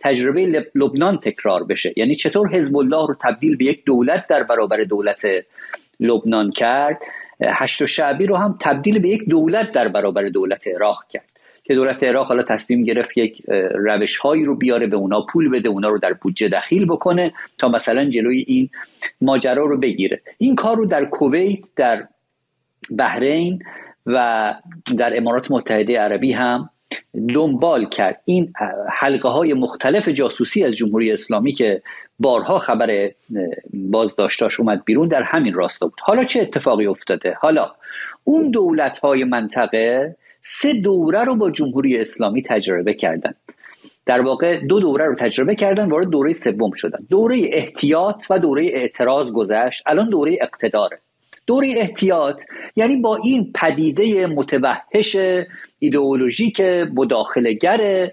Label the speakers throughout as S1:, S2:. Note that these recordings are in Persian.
S1: تجربه لبنان تکرار بشه. یعنی چطور حزب الله رو تبدیل به یک دولت در برابر دولت لبنان کرد، هشت شعبی رو هم تبدیل به یک دولت در برابر دولت عراق کرد که دولت عراق حالا تصمیم گرفت یک روش‌هایی رو بیاره، به اونا پول بده، اونا رو در بودجه دخیل بکنه تا مثلا جلوی این ماجرا رو بگیره. این کار رو در کویت، در بحرین و در امارات متحده عربی هم دنبال کرد. این حلقه های مختلف جاسوسی از جمهوری اسلامی که بارها خبر بازداشتاش اومد بیرون در همین راستا بود. حالا چه اتفاقی افتاده؟ حالا اون دولت های منطقه 3 دوره رو با جمهوری اسلامی تجربه کردن. در واقع 2 دوره رو تجربه کردن، وارد دوره 3 شدن. دوره احتیاط و دوره اعتراض گذشت، الان دوره اقتداره. دوره احتیاط یعنی با این پدیده متوحش ایدئولوژیک مداخله‌گر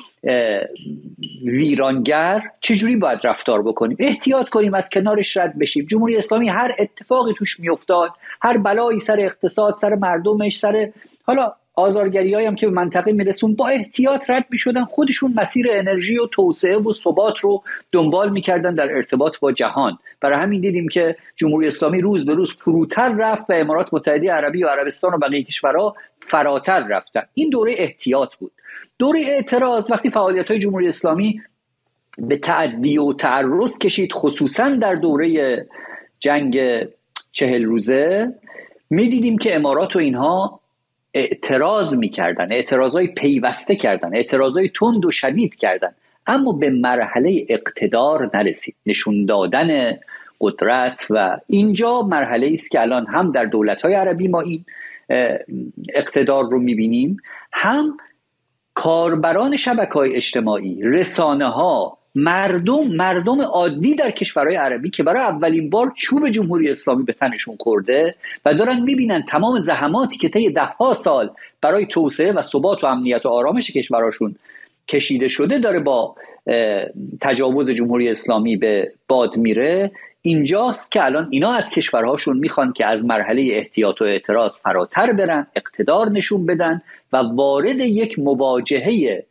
S1: ویرانگر چجوری باید رفتار بکنیم؟ احتیاط کنیم، از کنارش رد بشیم. جمهوری اسلامی هر اتفاقی توش میافتاد، هر بلایی سر اقتصاد، سر مردمش، سر حالا آزارگریایی هم که به منطقه میرسون، با احتیاط رد میشدن. خودشون مسیر انرژی و توسعه و ثبات رو دنبال میکردن در ارتباط با جهان. برای همین دیدیم که جمهوری اسلامی روز به روز فروتر رفت و امارات متحده عربی و عربستان و بقیه کشورها فراتر رفتن. این دوره احتیاط بود. دوره اعتراض وقتی فعالیت‌های جمهوری اسلامی به تعدی و تعرض کشید، خصوصا در دوره جنگ 40 روزه، میدیدیم که امارات و اینها اعتراض میکردن، اعتراضای پیوسته کردن، اعتراضای تند و شدید کردن، اما به مرحله اقتدار نرسید، نشون دادن قدرت. و اینجا مرحله است که الان هم در دولت‌های عربی ما این اقتدار رو میبینیم، هم کاربران شبکه‌های اجتماعی، رسانه‌ها، مردم عادی در کشورهای عربی که برای اولین بار چوب جمهوری اسلامی به تنشون خورده و دارن میبینن تمام زحماتی که طی ده‌ها سال برای توسعه و ثبات و امنیت و آرامش کشورهاشون کشیده شده داره با تجاوز جمهوری اسلامی به باد میره. اینجاست که الان اینا از کشورهاشون میخوان که از مرحله احتیاط و اعتراض فراتر برن، اقتدار نشون بدن و وارد یک مواجهه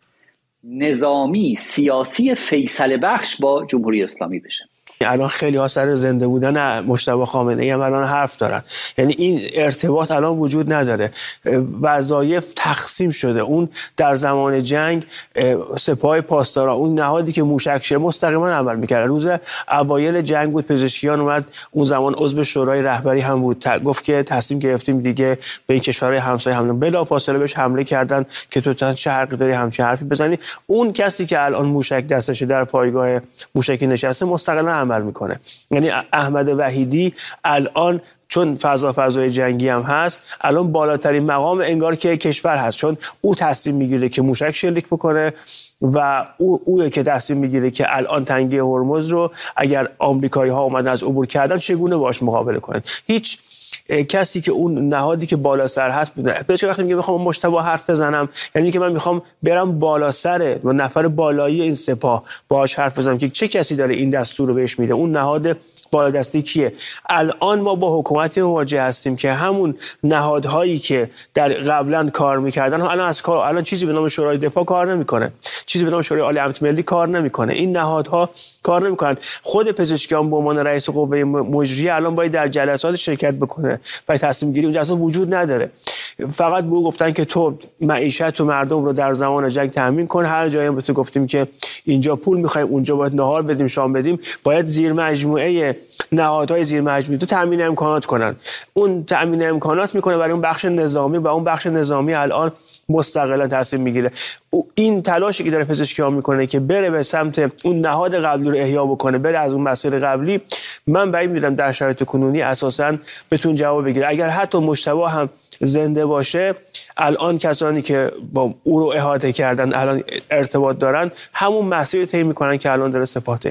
S1: نظامی سیاسی فیصله بخش با جمهوری اسلامی بشن.
S2: الان خیلی ها سر زنده بودن مجتبی خامنه‌ای هم الان حرف دارن. یعنی این ارتباط الان وجود نداره، وظایف تقسیم شده. اون در زمان جنگ سپاه پاسداران، اون نهادی که موشک‌شه مستقیما عمل می‌کرد. روز اوایل جنگ بود، پزشکیان اومد، اون زمان عضو شورای رهبری هم بود، گفت که تصمیم گرفتیم دیگه به این کشورهای همسایه حمله، بلافاصله بهش حمله کردن که تو چه حقی داری همچین حرفی بزنی. اون کسی که الان موشک دستشه در پایگاه موشکی نشسته مستقلا عمل میکنه. یعنی احمد وحیدی الان چون فضای جنگی هم هست، الان بالاترین مقام انگار که کشور هست، چون او تصمیم میگیره که موشک شلیک بکنه و اوه که تصمیم میگیره که الان تنگه هرمز رو اگر آمریکایی ها اومدن از عبور کردن چگونه باش مقابله کنن. هیچ کسی که اون نهادی که بالا سر هست بودن. بهش وقتی میگه میخوام مجتبی حرف بزنم، یعنی که من میخوام برم بالا سر و نفر بالایی این سپاه باهاش حرف بزنم که چه کسی داره این دستور رو بهش میده، اون نهاد بالادستی کیه. الان ما با حکومتی مواجه هستیم که همون نهادهایی که در قبلا کار میکردن الان چیزی به نام شورای دفاع کار نمیکنه، چیزی به نام شورای عالی امنیت ملی کار نمیکنه. این نهادها کار نمیکنن. خود پزشکیان به عنوان رئیس قوه مجریه الان باید در جلسات شرکت بکنه و تصمیم گیری اونجا اصلا وجود نداره. فقط به او گفتن که تو معیشت و مردم رو در زمان جنگ تامین کن. هر جایی هم بهت گفتیم که اینجا پول میخوایم، اونجا باید نهار بدیم، شام بدیم، باید زیر مجموعه نهادهای زیر مجموعه تو تامین امکانات کنن. اون تامین امکانات میکنه برای اون بخش نظامی و اون بخش نظامی الان مستقلا تصمیم میگیره. این تلاشی که داره پزشکیان میکنه که بره به سمت اون نهاد قبلی رو احیا بکنه، بره از اون مسیر قبلی، من بعید میدونم در شرایط کنونی اساسا بتون جواب بگیره. اگر حتی مجتبی هم زنده باشه، الان کسانی که با او رو احاطه کردن، الان ارتباط دارن، همون مسیر رو طی میکنن که الان داره سپاه طی میکنه.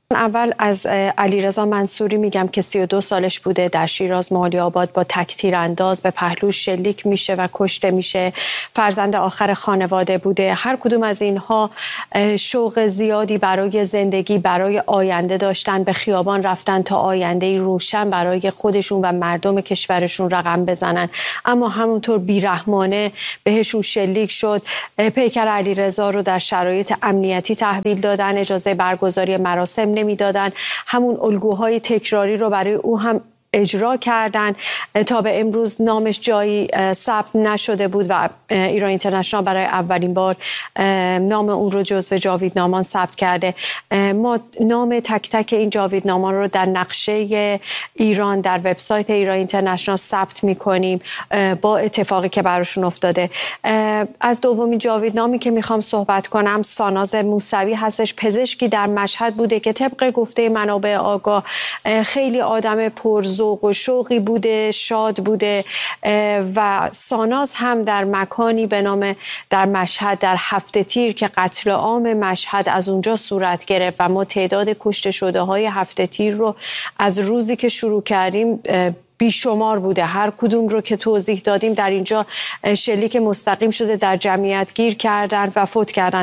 S3: اول از علیرضا منصوری میگم که 32 سالش بوده، در شیراز مالی آباد با تک‌تیر انداز به پهلوش شلیک میشه و کشته میشه. فرزند آخر خانواده بوده. هر کدوم از اینها شوق زیادی برای زندگی، برای آینده داشتن، به خیابان رفتن تا آینده‌ای روشن برای خودشون و مردم کشورشون رقم بزنن، اما همونطور بیرحمانه بهشون شلیک شد. پیکر علیرضا رو در شرایط امنیتی تحویل دادن، اجازه برگزاری مراسم نمیدادن، همون الگوهای تکراری رو برای او هم اجرا کردن. تا به امروز نامش جایی ثبت نشده بود و ایران اینترنشنال برای اولین بار نام اون رو جزو جاویدنامان ثبت کرده. ما نام تک تک این جاویدنامان رو در نقشه ایران در وبسایت ایران اینترنشنال ثبت می‌کنیم با اتفاقی که براشون افتاده. از دومین جاویدنامی که میخوام صحبت کنم ساناز موسوی هستش. پزشکی در مشهد بوده که طبق گفته منابع آگاه خیلی آدم پرذوق و شوقی بوده، شاد بوده و ساناز هم در مکانی به نام در مشهد در هفته تیر که قتل عام مشهد از اونجا صورت گرفت و ما تعداد کشته شده های هفته تیر رو از روزی که شروع کردیم بیشمار بوده. هر کدوم رو که توضیح دادیم در اینجا شلیک مستقیم شده، در جمعیت گیر کردن و فوت کردن.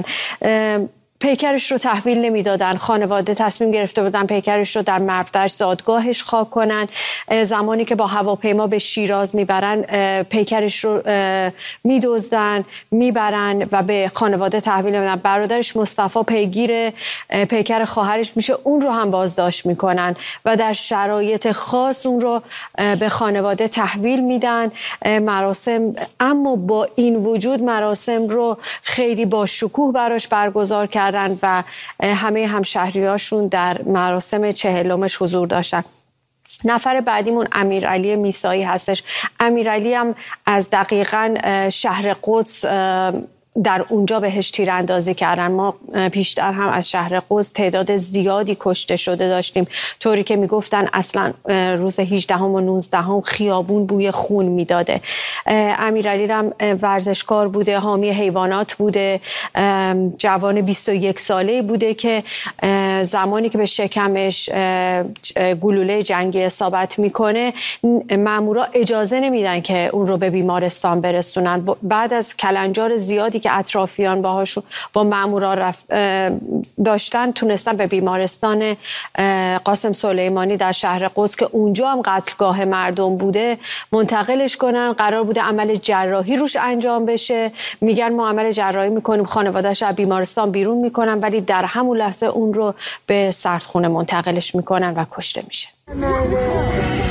S3: پیکرش رو تحویل نمیدادن. خانواده تصمیم گرفته بودن پیکرش رو در مرودشت زادگاهش خاک کنن. زمانی که با هواپیما به شیراز میبرن پیکرش رو میدزدن، میبرن و به خانواده تحویل میدن. برادرش مصطفی پیگیر پیکر خواهرش میشه، اون رو هم بازداشت میکنن و در شرایط خاص اون رو به خانواده تحویل میدن. مراسم، اما با این وجود مراسم رو خیلی با شکوه براش برگزار کردن و همه همشهریاشون در مراسم 40مش حضور داشتن. نفر بعدیمون امیرعلی میسایی هستش. امیرعلی هم از دقیقاً شهر قدس در اونجا بهش تیراندازی کردن. ما پیشتر هم از شهر قدس تعداد زیادی کشته شده داشتیم، طوری که میگفتن اصلا روز 18 و 19 خیابون بوی خون میداده. امیرعلی هم ورزشکار بوده، حامی حیوانات بوده، جوان 21 ساله بوده که زمانی که به شکمش گلوله جنگی اصابت میکنه مامورا اجازه نمیدن که اون رو به بیمارستان برسونن. بعد از کلنجار زیادی که اطرافیان با مامورا داشتن تونستن به بیمارستان قاسم سلیمانی در شهر قدس که اونجا هم قتلگاه مردم بوده منتقلش کنن. قرار بوده عمل جراحی روش انجام بشه، میگن ما عمل جراحی میکنیم، خانواده‌اش از بیمارستان بیرون میکنن، ولی در همون لحظه اون رو به سردخونه منتقلش میکنن و کشته میشه.